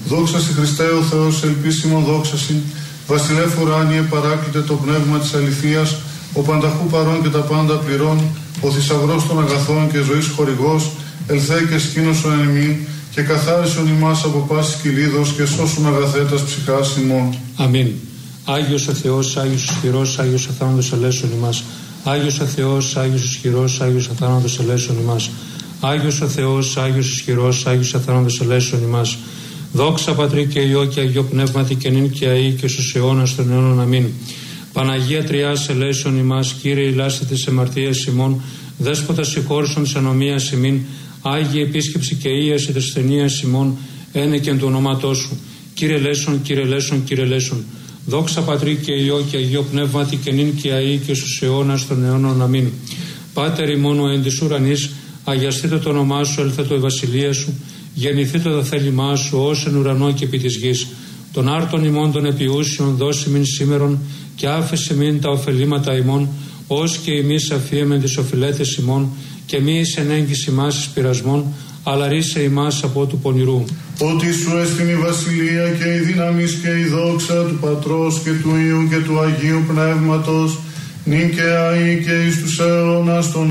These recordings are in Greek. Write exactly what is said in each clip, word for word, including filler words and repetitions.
Δόξα σε Χριστέ ο Θεός, ελπίσιμο δόξα συν, βασιλεύ ουράνιε παράκλητε το πνεύμα της αληθείας, ο πανταχού παρών και τα πάντα πληρών, ο θησαυρός των αγαθών και ζωής χορηγός, ελθέ και σκήνωσον εν ημίν, και καθάρισον ημάς από πάσης κυλίδος και σώσον αγαθέτας ψυχάς ημών. Αμήν. Άγιος ο Θεός, Άγιος ισχυρός, Άγιος αθάνατος ελέησον ημάς. Άγιος ο Θεός, Άγιος ισχυρός, Άγιος αθάνατος ελέησον ημάς. Άγιος ο Θεός, Άγιος ισχυρός, Άγιος αθάνατος ελέησον ημάς. Δόξα Πατρί και Υιό και Αγίο Πνεύματι και νυν και αεί και στους αιώνας των αιώνων. Αμήν. Παναγία Τριάς ελέησον ημάς, Κύριε ηλάστε της αμαρτίας ημών, Δέσποτα συγχώρησον της ανομίας ημίν, Άγιε επίσκεψη και ίαση της ασθενείας ημών, ένεκεν του ονόματός σου. Κύριε ελέησον, Κύριε ελέησον, Κύριε ελέησον. Δόξα Πατρί και Υιό και Αγίο Πνεύματι και νυν και αεί και στους αιώνας των αιώνων. Αμήν. Πάτερ ημών ο εν της ουρανής, αγιαστείτε το όνομά σου, έλθετε η βασιλεία σου, γεννηθείτε το θέλημά σου, ως εν ουρανό και επί της γης. Των άρτων ημών των επιούσιων δώσει μην σήμερον, και άφησε μην τα ωφελήματα ημών, ως και εμείς αφίεμεν τις οφειλέτες ημών, και μη εις ενέγγιση μας εις πειρασμών, αλλά ρίσε ημάς από του πονηρού. Ότι σου έστειν η βασιλεία και η δύναμις και η δόξα του Πατρός και του Υιού και του Αγίου Πνεύματος, νυν και αεί και εις τους αιώνας των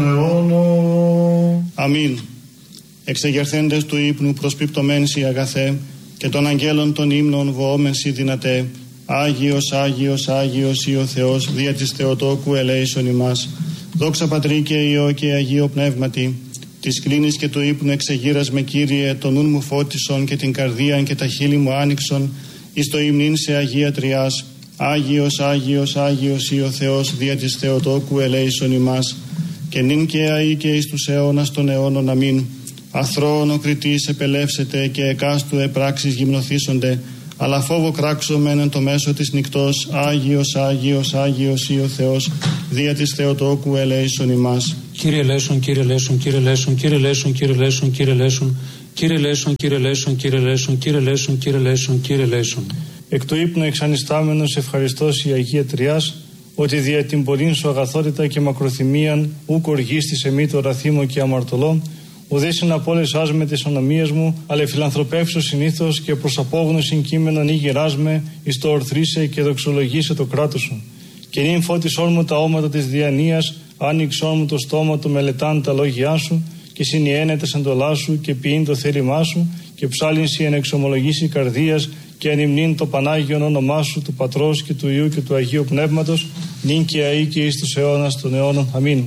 αιώνων. Αμήν. Εξεγερθέντες του ύπνου προσπιπτωμένς η αγαθέ, και των αγγέλων των ύμνων βοόμενς η δυνατέ, Άγιος, Άγιος, Άγιος ή ο Θεός, δια της Θεοτόκου ελέησον ημάς. Δόξα Πατρί και Υιό και Αγίο Πνεύματι, της κλίνης και του ύπνου εξεγείρας με Κύριε, τον νουν μου φώτισον και την καρδίαν και τα χείλη μου άνοιξον, εις το υμνήν σε Αγία Τριάς. Άγιος, Άγιος, Άγιος ή ο Θεός, δια της Θεοτόκου ελέησον ημάς. Και νυν και αεί και εις τους αιώνας των αιώνων. Αμήν. Αθρώον ο κριτής επελεύσετε και εκάστου επράξεις γυμνοθήσονται, αλλά φόβο κράξομεν εν το μέσο της νυκτός. Άγιος, Άγιος, Άγιος ή ο Θεός, δια της Θεοτόκου ελέησον ημάς. Κύριε ελέησον, Κύριε ελέησον, Κύριε ελέησον, Κύριε ελέησον, Κύριε ελέησον, Κύριε ελέησον, Κύριε ελέησον, Κύριε ελέησον, Κύριε ελέησον, Κύριε ελέησον, Κύριε ελέησον, Κύριε ελέησον. Εκ του ύπνου εξανιστάμενος ευχαριστώς η Αγία Τριάς, ότι δια την πολλήν σου αγαθότητα και μακροθυμίαν ούκ οργίστης εμεί το ραθήμο και αμαρτωλό, ουδέσιν απόλεσάς με τις ονομίες μου, αλλά φιλανθρωπεύσω συνήθως και προς απόγνωσιν κείμενον ή γεράσμε, εις το ορθρίσε και δοξολογήσε το κράτος σου. Και νυν φώτισόν μου τα όματα της διανοίας, άνοιξόν μου το στόμα του μελετάν τα λόγια σου, και συνιένεται εντολά σου και ποιήν το θέλημά σου, και ψάλινση εν εξομολογήσει καρδίας, και εν υμνήν το Πανάγιον όνομά σου, του Πατρός και του Υιού και του Αγίου Πνεύματος, νυν και αεί και εις τους αιώνας των αιώνων. Αμήν.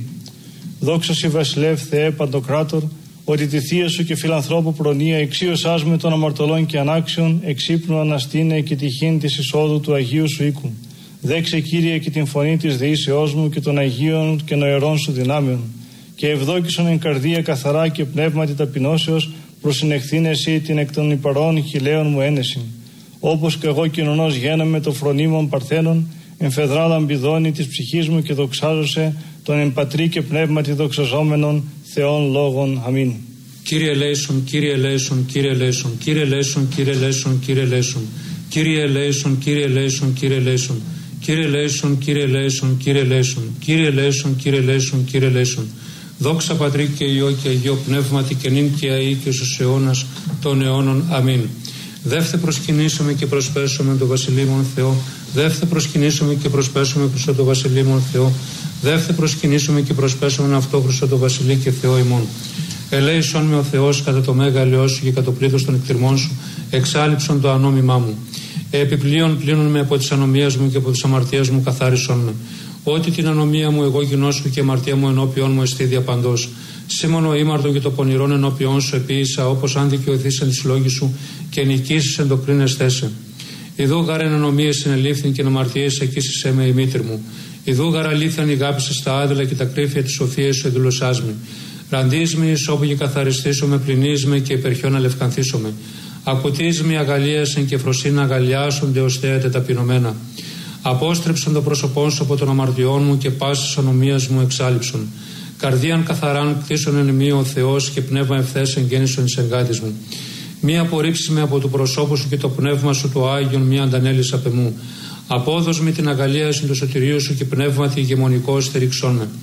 Δόξα σοι βασιλεύ Θεέ Παντοκράτορ, ότι τη θεία σου και φιλανθρώπου προνοία εξίωσάς με των αμαρτωλών και ανάξιων, εξύπνου αναστήνε και τυχήν της εισόδου του Αγίου σου οίκου. Δέξε Κύριε και την φωνή της δεήσεώς μου και των Αγίων και νοερών σου δυνάμεων. Και ευδόκησον εν καρδία καθαρά και πνεύματι ταπεινώσεως, προσυνεχθήν εσύ την εκ των υπαρών χιλέων μου ένεση. Όπως και εγώ κοινωνός γένομαι το φρονίμων παρθένων, εμφεδρά λαμπιδώνει της ψυχής μου και δοξάζωσε τον εμπατρί και πνεύματι δοξαζόμενων Θεών λόγων. Αμήν. Κύριε ελέησον, Κύριε ελέησον, Κύριε ελέησον, Κύριε ελέησον, Κύριε ελέησον, Κύριε ελέησον, Κύριε ελέησον, Κύριε ελέησον, Κύριε ελέησον, Κύριε ελέησον, Κύριε ελέησον, Κύριε ελέησον, Κύριε ελέησον, Κύριε ελέησον, Κύριε ελέησον. Δόξα Πατρί και Υιό και Αγίο Πνεύματι και νυν και αεί και στους αιώνας των αιώνων. Αμήν. Δεύθε προσκυνήσαμε και προσπέσουμε το Βασιλείμον Θεό. Δεύθε προσκυνήσαμε και προσπέσουμε προς το Βασιλείμον Θεό. Δεύθε προσκυνήσουμε και προσπέσουμε αυτό προς το Βασιλεί και Θεό ημών. Ελέησον με ο Θεός κατά το μέγα ελαιό σου και κατά το πλήθος των εκτριμών σου, εξάλληψον το ανόμημά μου. Επιπλέον πλύνουν με από τις ανομίες μου και από τις αμαρτίες μου καθάρισον με. Ότι την ανομία μου εγώ γινώσκω και η αμαρτία μου ενώπιον μου εστί διαπαντός. Σήμωνο ήμαρτον και το πονηρόν ενώπιον σου επίησα, όπως αν δικαιωθείς εν της λόγης σου και νικήσεις εν το κρίνεσθέ σε. Ιδού γαρεν ανομίες συνελήφθην και αμαρτίες εκείσισέ με η μήτρη μου. Ιδού γαρ αλήθειαν ηγάπησε στα άδειλα και τα κρύφια της σοφίας σου εδουλωσάς με. Ραντείς με εις όπου και καθαριστήσω πληνείς με και υπερχιόν αλευκανθήσω με. Ακουτείς με αγαλίασεν και φροσίνα αγαλιάσονται ως θέατε ταπεινωμένα. Απόστρεψον το πρόσωπό σου από των αμαρτιών μου και πάσης ανομίας μου εξάλληψον. Καρδίαν καθαράν κτίσον εν μη ο Θεός και πνεύμα ευθέσεν γέννησον εις εγκάτης μου. Μη απορρίψει με από του προσώπου σου και το πνεύμα σου το Άγιον, μη αντανέλης απ' εμού. Απόδος με την αγαλίαση του σωτηρίου σου και πνεύματι ηγεμονικό στεριξών με.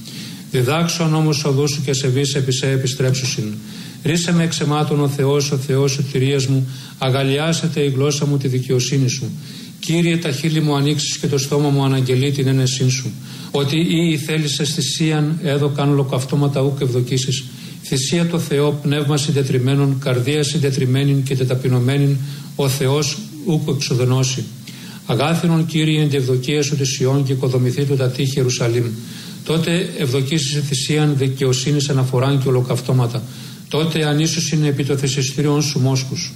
Διδάξω νόμους οδού σου και σεβείς επί σε επιστρέψουσιν. Ρίσε με εξαιμάτων ο Θεός, ο Θεός σωτηρίας μου, αγαλιάσετε η γλώσσα μου τη δικαιοσύνη σου. Κύριε, τα χείλη μου ανοίξεις και το στόμα μου αναγγελεί την ένεσή σου. Ότι ή θέλησες θυσίαν έδωκαν ολοκαυτώματα ούκ ευδοκίσεις. Θυσία το Θεό, πνεύμα συντετριμένων, καρδία συντετριμένην και τεταπεινωμένην, ο Θεός ούκ εξοδενώσει. Αγάθινον Κύριε εν τη ευδοκία σου τη Σιών και οικοδομηθεί του τα τείχη Ιερουσαλήμ. Τότε ευδοκίσεις θυσίαν δικαιοσύνης αναφοράν και ολοκαυτώματα. Τότε ανίσως είναι επί το θυσιστήριον σου μόσχους.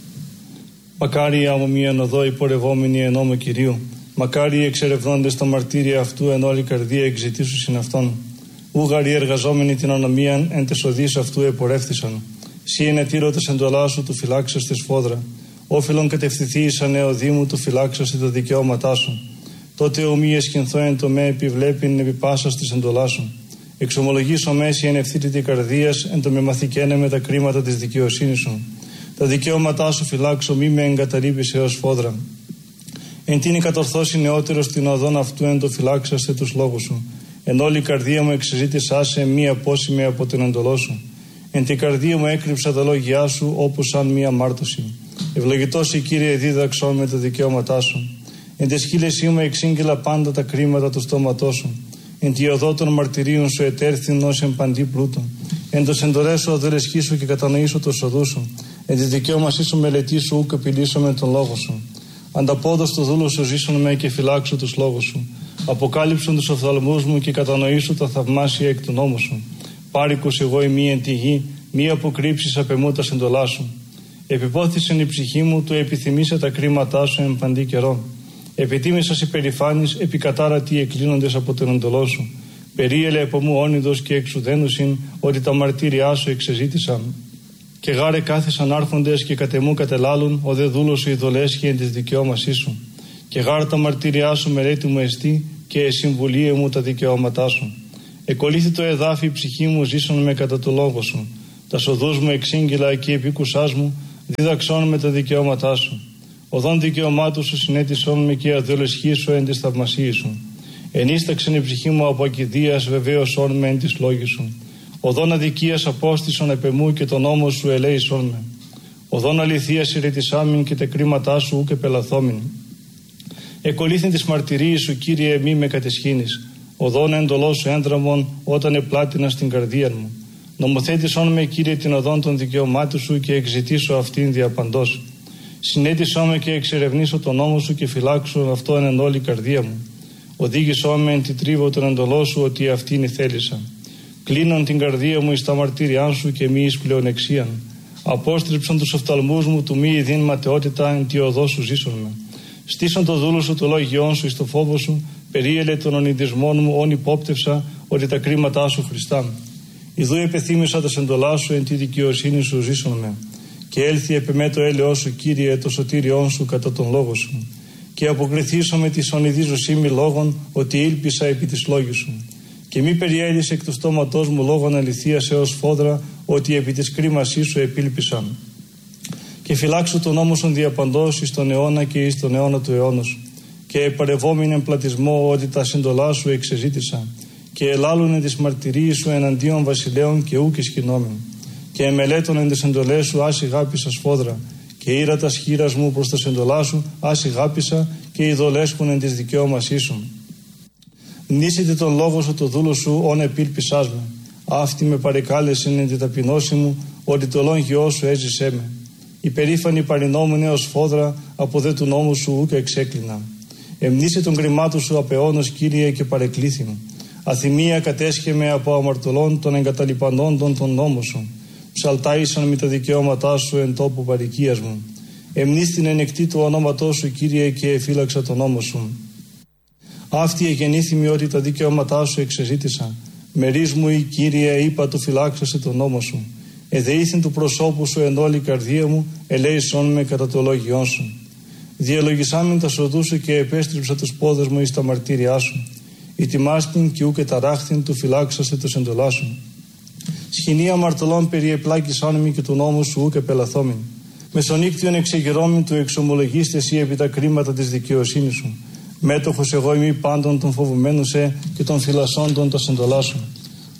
Μακάρι άμμο μίαν οδό υπορευόμενοι εν νόμο Κυρίου. Μακάρι εξερευνώντες τα μαρτύρια αυτού εν όλη καρδία εξητήσου συν αυτόν. Ούγαροι εργαζόμενοι την ανομίαν εν τες οδείς αυτού επορεύθησαν. Σύ είναι τύρωτες εντολά σου του φυλάξαστε σφόδρα. Όφιλον κατευθυνθεί εις ανεωδή μου του φυλάξαστε τα δικαιώματά σου. Τότε ομοίε σκηνθώ εν το με επιβλέπειν επί πάσας της εντολά σου. Εξομολογήσω μέση εν ευθύτητη καρδίας εν το με μαθηκένε με τα κρίματα της δικαιοσύνης σου. Τα δικαιώματά σου φυλάξω μη με εγκαταλείπεις έως φόδρα. Εν τίνη κατορθώσει νεότερος την οδόν αυτού εν το φυλάξαστε τους λόγους σου. Εν όλη η καρδία μου εξεζήτησά σε μη απόσημη από την εντολό σου. Εν την καρδία μου έκρυψα τα λόγια σου όπως σαν μία μάρτωση. Ευλογητός η Κύριε δίδαξον με τα δικαιώματά σου. Εν τη σκύλεσή μου εξήγηλα πάντα τα κρίματα του στόματός σου. Εν τη οδό των μαρτυρίων σου ετέρθην ως εν παντή πλούτο. Εν το εντολές σου αδελεσχήσω και κατανοήσω το οδού σου. Εν τη δικαίωμασή σου μελετήσω ουκ επιλύσω με τον λόγο σου. Ανταπόδος του δούλου σου ζήσουν με και φυλάξω τους λόγους σου. Αποκάλυψον τους οφθαλμούς μου και κατανοήσω τα θαυμάσια εκ του νόμου σου. Πάρικος εγώ ημί εν τη γη, μη αποκρύψεις απ' εμού τα εντολά σου. Επιπόθησεν η ψυχή μου, του επιθυμήσε τα κρίματά σου εν παντή καιρό. Επιτίμησας υπερηφάνης, επικατάρατοι εκλίνοντες από την εντολό σου. Περίελε από μου όνειδος και εξουδένουσιν, ότι τα μαρτύριά σου εξεζήτησαν. Και γάρε κάθισαν άρχοντες και κατεμού κατελάλουν, ο δε δούλος σου ειδολέσχει εν της δικαιώμασής σου. Και γάρε τα μαρτύριά σου μελέτη μου εστί, και εσυμβουλίε μου τα δικαιώματά σου. Εκολύθη το εδάφι η ψυχή μου, ζήσον με κατά το λόγο σου. Τα σοδούς μου εξήγηλα και επίκουσάς μου, δίδαξόν με τα δικαιώματά σου. Οδόν δικαιωμάτου σου συνέτησόν με και αδελεσχήσω εν της θαυμασίας σου. Ενίσταξεν η ψυχή μου από ακηδίας, βεβαίωσόν με εν της λόγης σου. Οδόν αδικίας απόστησον επ' εμού και τον νόμο σου ελέησόν με. Οδόν αληθείας ηρετισάμιν και τα κρίματά σου ουκ επελαθόμην. Εκολύθην της μαρτυρίας σου, Κύριε, μη με κατεσχύνεις. Οδόν εντολό σου έντραμον όταν επλάτινα στην καρδία μου. Νομοθέτησόν με, Κύριε, την οδόν των δικαιωμάτων σου και εξητήσω αυτήν διαπαντός. Συνέτησό με και εξερευνήσω τον νόμο σου και φυλάξω αυτόν εν όλη η καρδία μου. Οδήγησό με εν τη τρίβο τον εντολό σου, ότι αυτήν η θέλησα. Κλείνον την καρδία μου εις τα μαρτύριά σου και μη εις πλεονεξίαν. Απόστριψον τους οφθαλμούς μου του μη ειδήν ματαιότητα εν τη οδό σου ζήσον με. Στήσον το δούλο σου το λόγιόν σου εις το φόβο σου, περίελε των ονειδισμών μου όν υπόπτευσα, ότι τα κρίματά σου Χριστά. Ιδού επεθύμησα τα εντολά σου εν τη δικαιοσύνη σου ζήσον με. Και έλθει επ' εμέ το έλεος σου, Κύριε, το σωτήριόν σου κατά τον λόγο σου. Και αποκριθήσω με τη ονειδίζωσή μη λόγων, ότι ήλπισα επί της λόγης σου. Και μη περιέλυσε εκ του στόματός μου λόγων αληθείας έως φόδρα, ότι επί της κρίμασής σου επήλπισαν. Και φυλάξω τον νόμο σου διαπαντός εις τον αιώνα και εις τον αιώνα του αιώνος. Και επαρευόμην εν πλατισμό, ότι τα συντολά σου εξεζήτησα. Και ελάλουνε τις μαρτυρίες σου εναντίον βασιλέων και ούκ ισχυνόμην. Και εμελέτων εν τες εντολές σου άσι γάπησα σφόδρα. Και ήρα τα σχήρας μου προς τα συντολά σου άσι γάπησα, και ειδολέσχουν εν της δικαιώμασής σου. Μνήσετε τον λόγο σου το δούλο σου, όν επήλπισάς με. Αυτή με παρεκάλεσεν εν τη ταπεινώση μου, ότι το λόγιό σου έζησέ με. Υπερήφανη παρινόμουν έως φόδρα, από δε του νόμου σου ούκ εξέκλεινα. Εμνήσε τον κρυμάτου σου απεώνος, Κύριε, και παρεκλήθη μου. Αθυμία κατέσχε από αμαρτωλών των εγκαταλειπανόντων των νόμων σου. Ψαλτάησαν με τα δικαιώματά σου εν τόπου παροικίας μου. Εμνήστην ενεκτή του ονόματός σου, Κύριε, και εφύλαξα τον νόμο σου. Αυτή εγεννήθημη ότι τα δικαιώματά σου εξεζήτησα. Μερίς μου η Κύριε, είπα του φυλάξασε τον νόμο σου. Εδεήθην του προσώπου σου εν όλη η καρδία μου, ελέησόν με κατά το λόγιόν σου. Διαλογισάμιν τα σοδού σου και επέστριψα τους πόδες μου εις τα μαρτύριά σου. Ητιμάστην και ούκε ταράχθην του φυλάξασε το εντολά σου. Σχοινή αμαρτωλών περιεπλάκησάν μη και του νόμου σου ούκε πελαθόμην. Μεσονύκτιον εξεγερώμην του εξομολογήστε εσύ επί τα κρίματα της δικαιοσύνης σου. Μέτοχος εγώ ημί πάντων των φοβουμένων σε και των φυλασσόντων τα εντολά σου.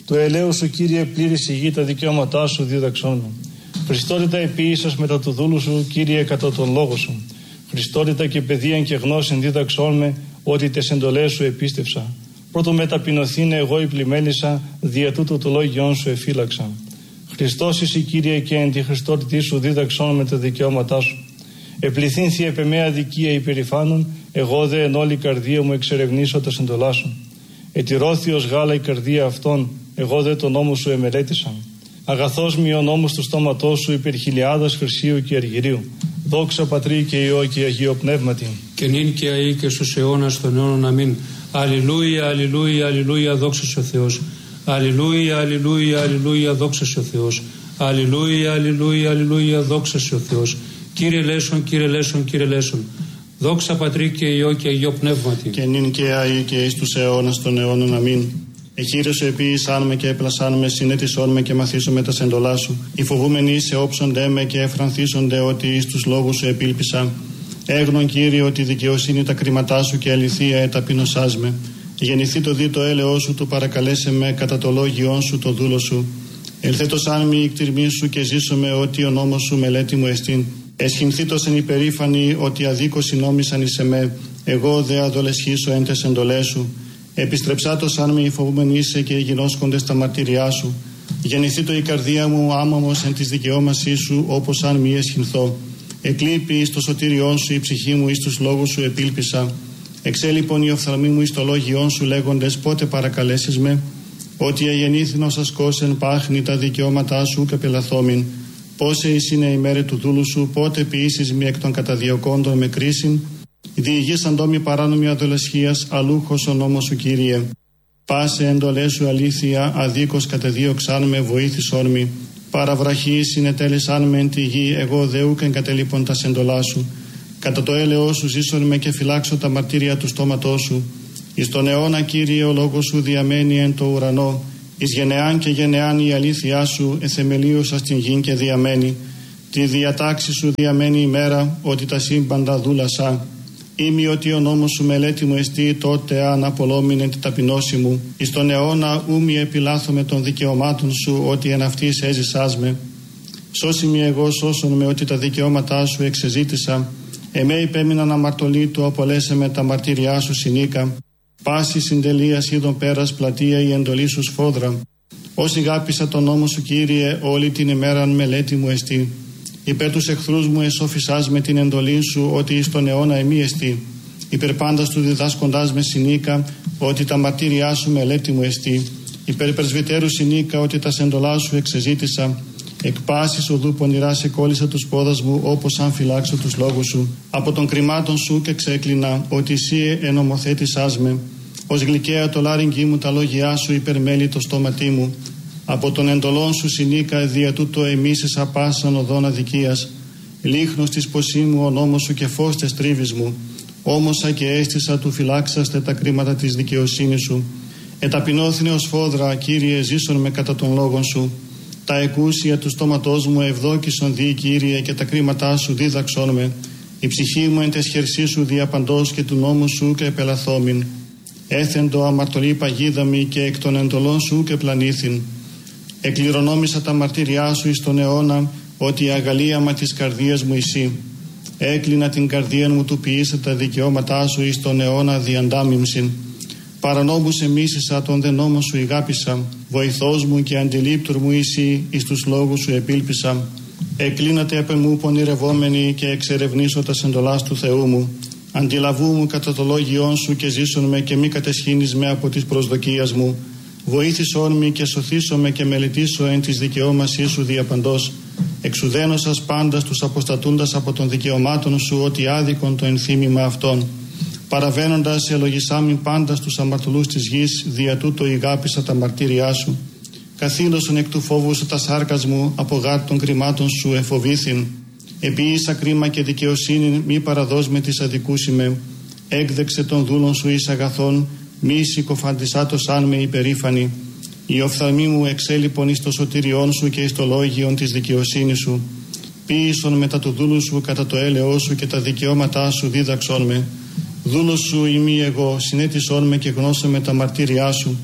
του ελαίου σου, Κύριε, πλήρης η γη, τα δικαιώματά σου δίδαξόν με. Χριστότητα επίησας μετά του δούλου σου, Κύριε, κατά τον λόγο σου. Χριστότητα και παιδείαν και γνώσιν δίδαξόν με, ότι τες εντολές σου επίστευσα. Πρώτο μεταπεινωθήνε εγώ η πλημέλισσα, δια τούτο το λόγιόν σου εφύλαξα. Χριστός εσύ, Κύριε, και εν τη Χριστότητή σου δίδαξόν με τα δικαιώματά σου. Επληθύνθη επ' εμέ αδικία υπερηφάνων, εγώ δε εν όλη καρδία μου εξερευνήσω τα εντολά σου. Ετηρώθη ως γάλα η καρδία αυτών, εγώ δε τον νόμο σου εμελέτησα. Αγαθός μη ο νόμος του στόματός σου υπερ χιλιάδας χρυσίου και αργυρίου. Δόξα Πατρί και Υιό και Αγίο Πνεύματι. Και νυν και αεί και στους αιώνας των αιώνων. Αμήν. Αλληλούια, αλληλούια, αλληλούια, δόξα σε ο Θεός. Αλληλούια, αλληλούια, αλληλούια, δόξα σε ο Θεός. Αλληλούια, αλληλούια, αλληλούια, δόξα σε ο Θεός. Κύριε Λέησον, Κύριε Λέησον, Κύριε Λέησον. Δόξα Πατρί και Υιό και Αγίο Πνεύματι. Και νυν και αεί και εις τους αιώνας των αιώνων. Αμήν. Εχείρεσο επίησάν με και έπλασάν με, συνέτησόν με και μαθήσω με τα σεντολά σου. Οι φοβούμενοι σε όψονται με και εφρανθίσονται ότι εις τους λόγους σου επίλπισα. Έγνον, Κύριε, ότι δικαιοσύνη τα κρίματά σου και αληθεία εταπεινωσάς με. Γεννηθεί το δι το έλεος σου, το παρακαλέσε με κατά το λόγιόν σου το δούλο σου. Ελθέτος αν μη η κτηρμή σου και ζήσω με ότι ο νόμος σου μελέτη μου εστίν. Εσχυνθήτως εν υπερήφανη ότι αδίκως συνόμισαν εις εμέ. Εγώ δε αδολεσχήσω εν τες εντολές σου. Επιστρεψάτος αν μη φοβούμενοι είσαι και γινώσκονται στα μαρτύριά σου. Γεννηθεί το η καρδία μου άμαμος εν της δικαιώμασής σου, όπως αν μη εσχυνθώ. Εκλείπει εις το σωτήριόν σου η ψυχή μου, εις τους λόγους σου επίλπισα. Εξέλιπον οι οφθαλμοί μου εις το λόγιόν σου λέγοντες πότε παρακαλέσεις με. Ότι αγεννήθην ως ασκώσεν πάχνη τα δικαιώματά σου και πελαθόμην. Πόσε εις είναι η μέρη του δούλου σου, πότε ποιήσεις μη εκ των καταδιωκόντων με κρίσιν. Διηγήσαν τόμοι παράνομη αδολεσχίας, αλούχος ο νόμος σου, Κύριε. Πάσε εντολές σου αλήθεια, αδίκως κατεδίωξάν με, βοήθησόν μη. Παραβραχή συνετέλεσάν με εν τη γη, εγώ δε ούκ εγκατελείπων τα σεντολά σου. Κατά το έλεος σου ζήσον με και φυλάξω τα μαρτύρια του στόματός σου. Εις τον αιώνα, Κύριε, ο λόγος σου διαμένει εν το ουρανό. Εις γενεάν και γενεάν η αλήθειά σου εθεμελίωσα στην γη και διαμένει. Τη διατάξη σου διαμένει η μέρα, ότι τα σύμπαντα δούλασα. Είμαι ότι ο νόμος σου μελέτη μου εστί, τότε αν απολόμηνε την ταπεινώση μου. Εις τον αιώνα ούμι επιλάθομαι των δικαιωμάτων σου, ότι εν αυτής έζησάς με. Σώσι με εγώ, σώσον με, ότι τα δικαιώματά σου εξεζήτησα. Εμέ υπέμειναν αμαρτωλή του, απολέσε με τα μαρτύριά σου συνήκα. Πάση συντελείας είδων πέρας πλατεία η εντολή σου σφόδρα. Όσοι γάπησα τον νόμο σου, Κύριε, όλη την ημέραν μελέτη μου εστί. Υπέρ τους εχθρούς μου εσώφισάς με την εντολή σου, ότι εις τον αιώνα εμεί εστί. Υπέρ πάντας του διδάσκοντάς με συνήκα, ότι τα μαρτύριά σου μελέτη μου εστί. Υπέρ πρεσβυτέρου συνήκα, ότι τα σεντολά σου εξεζήτησα. Εκ πάσης οδού πονηρά σε κόλλησα τους πόδας μου, όπως αν φυλάξω τους λόγους σου. Από των κρυμάτων σου και ξέκλεινα, ότι εσύ ενομοθέτησάς με. Ως γλυκαία το λάρυγγι μου τα λόγια σου, υπερμέλει το στόματί μου. Από τον εντολών σου συνήκα, δια τούτο εμίσης απάσαν οδόν αδικίας. Λίχνος της ποσή μου ο νόμος σου και φως τες τρίβης μου. Όμωσα και αίσθησα του φυλάξαστε τα κρίματα της δικαιοσύνης σου. Εταπεινώθηνε ως φόδρα, Κύριε, ζήσον με κατά των λόγων σου. Τα εκούσια του στόματός μου ευδόκησον δι, Κύριε, και τα κρίματά σου δίδαξόν με. Η ψυχή μου εν τες χερσί σου διαπαντός και του νόμου σου και επελαθόμην. Έθεντο αμαρτωλή παγίδα μη και εκ των εντολών σου και πλανήθην. Εκληρονόμησα τα μαρτύριά σου εις τον αιώνα, ότι η αγαλίαμα της καρδίας μου εσύ. Έκλεινα την καρδία μου του ποιήσα τα δικαιώματά σου εις τον αιώνα διαντάμιμσιν. Παρανόμους εμίσησα τον δε νόμο σου ηγάπησα. Βοηθός μου και αντιλήπτουρ μου εσύ, εις τους λόγους σου επίλπισα. Εκλίνατε απ' εμού πονηρευόμενοι και εξερευνήσω τα σεντολάς του Θεού μου. Αντιλαβού μου κατά το λόγιόν σου και ζήσον με και μη κατεσχύνεις με από της προσδοκίας μου. Βοήθησόν με και σωθήσον με και μελετήσω εν της δικαιώμασής σου διαπαντός. Εξουδένωσας πάντας τους αποστατούντας από των δικαιωμάτων σου, ότι άδικον το ενθύμημα αυτών. Παραβαίνοντας ελογισάμιν πάντας τους αμαρτωλούς της γης, δια τούτο ηγάπησα τα μαρτύριά σου. Καθήλωσον εκ του φόβου σου τα σάρκας μου, από γάρ των κρυμάτων σου εφοβήθην. Επίησα κρίμα και δικαιοσύνη, μη παραδός με της αδικούσιμε. Έκδεξε των δούλων σου εις αγαθών, μη συκοφαντισάτος αν με υπερήφανη. Οι οφθαλμοί μου εξέλιπον εις το σωτήριόν σου και εις το λόγιον της δικαιοσύνης σου. Ποίησον μετά του δούλου σου κατά το έλεό σου και τα δικαιώματά σου δίδαξόν με. Δούλος σου ημί εγώ, συνέτησόν με και γνώσω με τα μαρτύριά σου.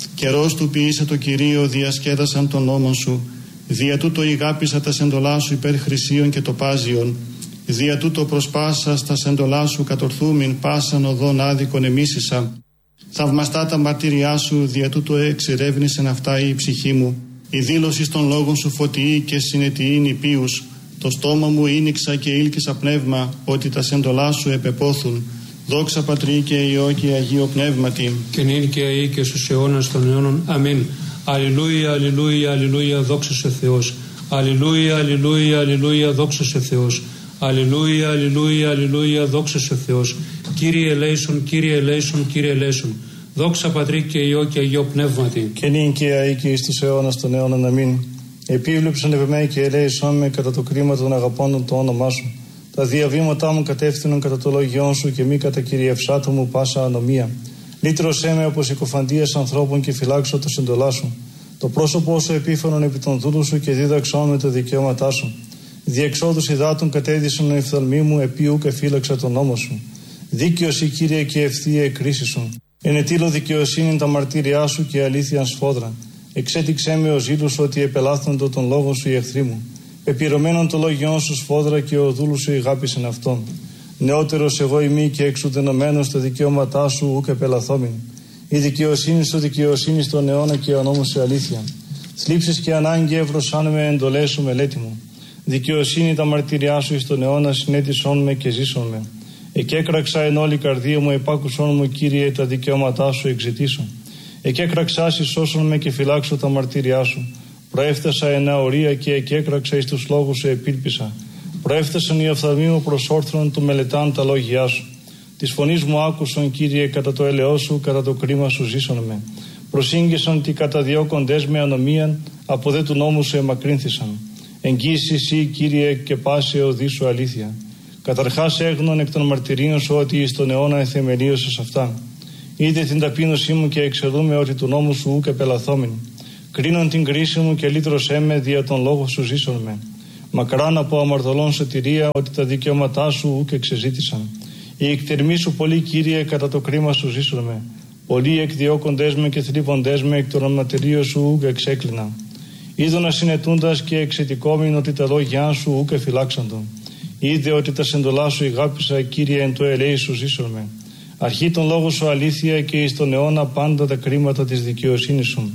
Καιρός του ποιήσε το Κυρίο, διασκέδασαν τον νόμον σου. Δια τούτο ηγάπησα τα σεντολά σου υπέρ χρυσίων και τοπάζιων. Δια τούτο προσπάσα στα σεντολά σου κατορθούμην πάσαν οδόν άδικον εμίσησα. Θαυμαστά τα μαρτύριά σου, δια τούτο εξερεύνησεν αυτά η ψυχή μου. Η δήλωση των λόγων σου φωτιή και συνετιήν υπείους. Το στόμα μου ήνιξα και ήλκησα πνεύμα, ότι τα σεντολά σου επεπόθουν. Δόξα Πατρί και Υιό και Αγίο Πνεύματι. Και νυν και αεί και στους αιώνας των αιώνων. Αμήν. Αλληλούια, αλληλούια, αλληλούια, δόξα σε Θεός. Αλληλούια, αλληλούια, αλληλούια, δόξα σε Θεός. Αλληλούια, αλληλούια, αλληλούια, δόξα σε Θεός. Κύριε ελέησον, Κύριε ελέησον, Κύριε ελέησον. Δόξα Πατρί και Υιό και Αγίο Πνεύματι. Και νυν και αεί και εις τους αιώνας των αιώνων. Αμήν. Επίβλεψον επ' εμέ και ελέησον με κατά το κρίμα των αγαπώντων το όνομά σου. Τα διαβήματά μου κατεύθυνον κατά το λόγιόν σου και μη κατά κυριευσάτο μου πάσα ανομία. Λύτρωσέ με από συκοφαντίας ανθρώπων και φυλάξω το συντολά σου. Το πρόσωπό σου επίφανον επί των δούλου σου και δίδαξόν με τα δικαιώματά σου. Διεξόδους υδάτων κατέδυσαν οι οφθαλμοί μου, επίου και φύλαξα τον νόμο σου. Δίκαιος η Κύριε και ευθεία η κρίση σου. Ενετήλω δικαιοσύνη τα μαρτύριά σου και αλήθειαν σφόδρα. Εξέτηξέ με ο ζήλους ότι επελάθοντο τον λόγο σου οι εχθροί μου. Επιρωμένον το λόγιόν σου σφόδρα και ο δούλου σου ηγάπησεν αυτόν. Νεότερος εγώ ημί και εξουδενωμένος τα δικαιώματά σου ούκ επελαθόμην. Η δικαιοσύνη σου δικαιοσύνη στον αιώνα και ο νόμος σου αλήθεια. Θλίψεις και ανάγκη εύρωσάν με εντολές σου μελέτη μου. Δικαιοσύνη τα μαρτυριά σου εις τον αιώνα συνέτησόν με και ζήσον με. Εκέκραξα εν όλη καρδία μου, επάκουσόν μου Κύριε τα δικαιώματά σου εξητήσω. Εκέκραξα σώσον με και φυλάξω τα μαρτύριά σου. Προέφτασα εν αορία και εκέκραξα εις τους λόγους σου επίλπισα. Προέφτασαν οι οφθαλμοί μου προς όρθρον του μελετάν τα λόγια σου. Της φωνής μου άκουσον Κύριε κατά το ελαιό σου, κατά το κρίμα σου ζήσον με. Προσήγγισαν τι καταδιώκοντες με ανομίαν, από δε του νόμου σου εμακρύνθησαν. Εγγύσει εσύ Κύριε και πάσε οδή σου αλήθεια. Καταρχάς έγνων εκ των μαρτυρίων σου ότι εις τον αιώνα εθεμελίωσες αυτά. Είδε την ταπείνωσή μου και εξελούμε ότι του νόμου σου ούκ επελαθόμην. Κρίνον την κρίση μου και λύτρωσέ με δια τον λόγο σου ζήσον με. Μακράν από αμαρτωλών σωτηρία ότι τα δικαιώματά σου ούκ εξεζήτησαν. Οι εκτερμοί σου πολλοί Κύριε κατά το κρίμα σου ζήσον με. Πολλοί εκδιώκοντές με και θλίβοντές με εκ των ματηρίων σου ούκ εξέκλεινα. Είδωνα συνετούντας και εξαιτικόμην ότι τα λόγια σου ούκ εφυλάξαντο. Είδε ότι τα σεντολά σου ηγάπησα Κύριε εν το ελέη σου ζήσον με. Αρχή των λόγων σου αλήθεια και εις τον αιώνα πάντα τα κρίματα της δικαιοσύνης σου.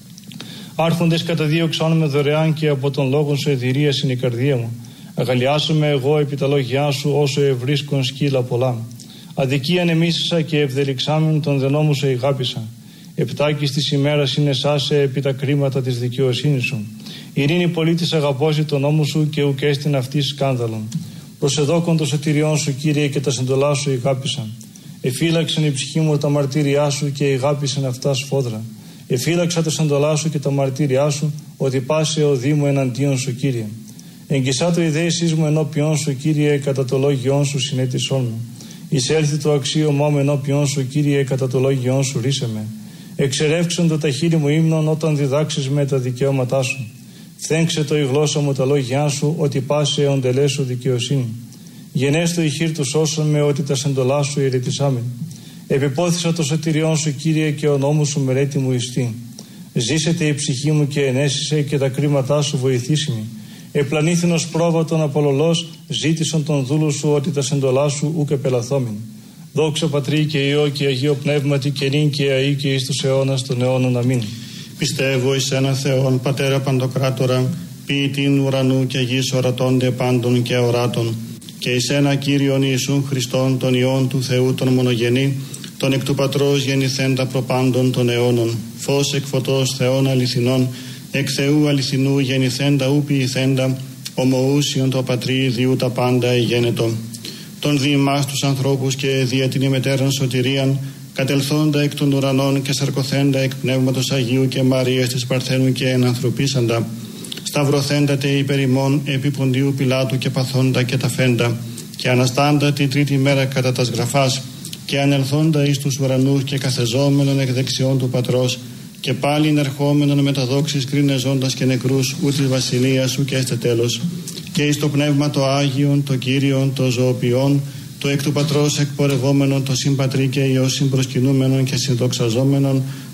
Άρχοντες καταδίωξαν με δωρεάν και από τον λόγο σου εδηρίας είναι η καρδία μου. Αγαλιάσομαι εγώ επί τα λόγια σου όσο ευρίσκον σκύλα πολλά. Αδικίαν εμίσησα και ευδελιξάμεν τον δενόμου σου ηγάπησα. Επτάκης της ημέρας είναι σάσε επί τα κρίματα της δικαιοσύνης σου. Ειρήνη πολίτης αγαπώσει τον νόμο σου και ουκ έστειν αυτή σκάνδαλον. Προσεδόκον το σωτηριόν σου Κύριε και τα σεντολά σου ηγάπησα. Εφύλαξεν η ψυχή μου τα μαρτύριά σου και ηγάπησεν αυτά σφόδρα. Εφύλαξα τα σεντολά σου και τα μαρτύριά σου ότι πάσε ο Δήμο εναντίον σου Κύριε. Εγγισά το ιδέησής μου ενώπιον σου Κύριε κατά το λόγιόν σου συνέτησόν μου. Εισέλθει το αξίωμά μου ενώπιον σου Κύριε κατά το λόγιόν σου ρίσε με. Εξερεύξον το τα χείλη μου ύμνον όταν διδάξεις με τα δικαιώματά σου. Θέγξε το η γλώσσα μου τα λόγια σου ότι πάσε αιοντελέ σου δικαιοσύνη. Γενέστο η χείρ του σώσον με ότι τα σεντολά σου ηρετισάμεν. Επιπόθησα το σωτηριόν σου Κύριε και ο νόμος σου μελέτη μου ιστή. Ζήσετε η ψυχή μου και ενέσισε και τα κρίματά σου βοηθήσιμη. Επλανήθηνος πρόβατον απολολός ζήτησον τον δούλου σου ότι τα σεντολά σου ούκ επελαθόμην. Δόξα Πατρί και Υιό και Αγίο Πνεύματι και νυν και αεί και εις τους αιώνας των αιώνων. Αμήν. Πιστεύω εις ένα Θεόν Πατέρα Παντοκράτορα, ποιητήν ουρανού και γης ορατώνται πάντων και οράτων, και εις ένα Κύριον Ιησούν Χριστόν τον Υιόν του Θεού τον μονογενή, τον εκ του Πατρός γεννηθέντα προπάντων των αιώνων, φως εκ φωτός Θεών αληθινών, εκ Θεού αληθινού γεννηθέντα ου ποιηθέντα, ομοούσιον το Πατρί διού τα πάντα εγένετο. Τον δι' εμάς τους ανθρώπους και δια την ημετέραν σωτηρίαν, κατελθόντα εκ των ουρανών και σαρκωθέντα εκ Πνεύματος Αγίου και Μαρίας της Παρθένου και ενανθρωπίσαντα, σταυρωθέντατε υπερ ημών επί Ποντίου Πιλάτου και παθόντα και ταφέντα, και αναστάντα την τρίτη μέρα κατά τας γραφάς, και ανελθόντα εις τους ουρανούς και καθεζόμενον εκ δεξιών του Πατρός, και πάλιν ερχόμενον με τα δόξης κρίνε ζώντας και νεκρούς ου της βασιλείας σου και έστε τέλος, και εις το Πνεύμα το Άγιον, το Κύριον, το ζωοποιόν, το εκ του Πατρός εκπορευόμενον, το συμπατρί και Υιό συμπροσκυνούμενον και συνδοξαζόμενον,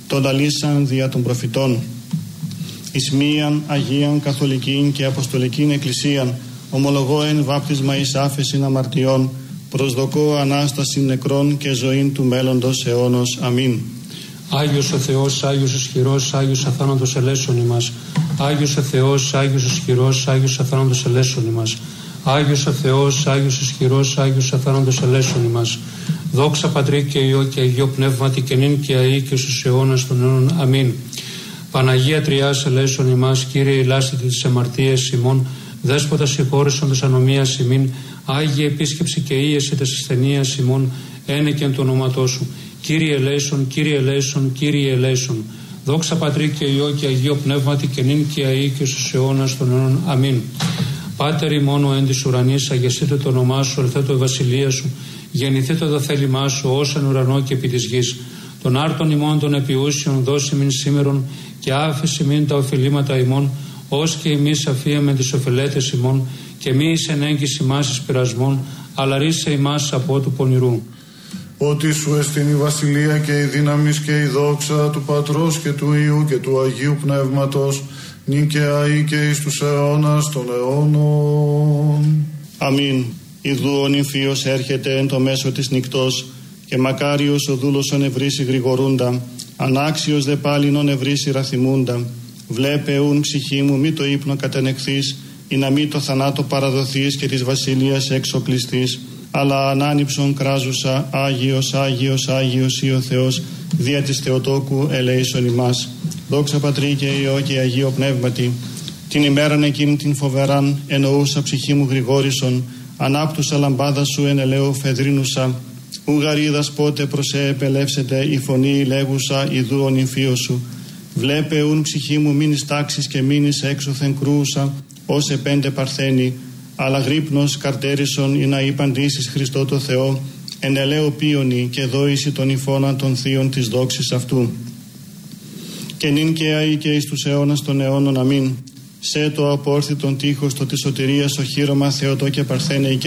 τον αλήσαν δια των προφητών. Εις μίαν Αγίαν Καθολικήν και Αποστολικήν Εκκλησίαν, ομολογώ εν βάπτισμα εις άφεσιν αμαρτιών, προσδοκώ Ανάσταση νεκρών και ζωήν του μέλλοντος αιώνος. Αμήν. Άγιος ο Θεός, Άγιος ισχυρός, Άγιος αθάνατος ελέησον ημάς. Άγιος ο Θεός, Άγιος ισχυρός, Άγιος αθάνατος ελέησον ημάς. Άγιος ο Θεός, Άγιος ισχυρός, Άγιος αθάνατος ελέησον ημάς. Δόξα Πατρί και Υιό και Αγίο Πνεύματι και νυν και αεί και στους αιώνας των αιώνων. Αμήν. Παναγία Τριάς ελέησον ημάς, Κύριε ηλάσθητη τις αμαρτίες ημών, Δέσποτα συγχώρεσον της ανομίας ημίν, Άγιε επίσκεψη και ίεση της ασθενείας ημών, ένεκεν του ονόματός σου. Κύριε ελέησον, Κύριε ελέησον, Κύριε ελέησον. Δόξα Πατρί και Υιό και Αγίο Πνεύματι και νυν και αεί και στους αιώνας των αιώνων. Αμήν. Πάτερ ημών εν της ουρανής, αγεσίτω το όνομά σου, ελθέτω η βασιλεία σου, γεννηθήτω το θέλημά σου, ως εν ουρανό και επί της γης. Των άρτων ημών των επιούσιων δώσει μην σήμερον και άφηση μην τα οφειλήματα ημών, ως και εμείς αφίεμεν τις οφειλέτες ημών, και μη εις ενέγγις ημάς εις πειρασμών, αλλά ρίσε ημάς από του πονηρού. Ότι σου εστιν η βασιλεία και η δύναμις και η δόξα του Πατρός και του Υιού και του Αγίου Πνεύματος, νυν και αεί και εις τους αιώνας των αιώνων. Αμήν. Ιδού ο νυμφίος έρχεται εν το μέσο της νυκτός, και μακάριος ο δούλος ο νευρίσει γρηγορούντα, ανάξιος δε πάλιν ο νευρίσει ραθυμούντα. Βλέπε ούν ψυχή μου μη το ύπνο κατενεχθείς, ή να μη το θανάτο παραδοθείς και της βασιλείας έξω κλειστείς, αλλά ανάνυψον κράζουσα, Άγιος, Άγιος, Άγιος ή ο Θεός, δια της Θεοτόκου ελέησον ημάς. Δόξα Πατρί και Υιό και Αγίο Πνεύματι. Την ημέραν εκείνη την φοβεράν εννοούσα ψυχή μου γρηγόρησον, ανάπτουσα λαμπάδα σου εν ελαίου φεδρίνουσα. Ουγαρίδας πότε προς σε επελεύσετε η φωνή λέγουσα ιδού ο νυμφίος σου. Βλέπε ούν ψυχή μου μείνεις τάξης και μείνεις έξωθεν κρούσα, ως επέντε παρθένη, αλλά γρύπνος καρτέρισον ή να υπαντήσεις Χριστό το Θεό, εν ελαίου πίονι και δόηση των υφώναν των θείων της δόξης αυτού. Και νυν και αεί και εις τους αιώνας των αιώνων. Αμήν. Σε το απόρθητον τείχος το της σωτηρίας οχύρωμα Θεοτό και παρθένε